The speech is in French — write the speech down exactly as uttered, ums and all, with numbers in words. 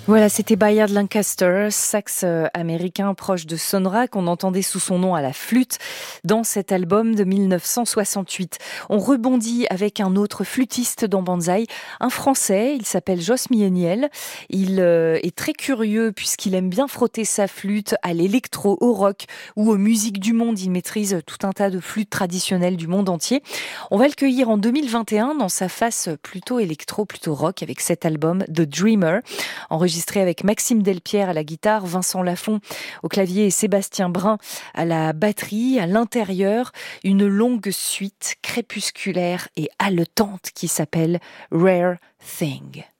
Voilà, c'était Bayard Lancaster, sax euh, américain proche de Sonra, qu'on entendait sous son nom à la flûte dans cet album de mille neuf cent soixante-huit. On rebondit avec un autre flûtiste dans Banzai, un Français, il s'appelle Jos Mieniel. Il euh, est très curieux puisqu'il aime bien frotter sa flûte à l'électro, au rock ou aux musiques du monde. Il maîtrise tout un tas de flûtes traditionnelles du monde entier. On va le cueillir en deux mille vingt et un dans sa face plutôt électro, plutôt rock avec cet album The Dreamer, enregistré avec Maxime Delpierre à la guitare, Vincent Lafont au clavier et Sébastien Brun à la batterie. À l'intérieur, une longue suite crépusculaire et haletante qui s'appelle Rare Thing.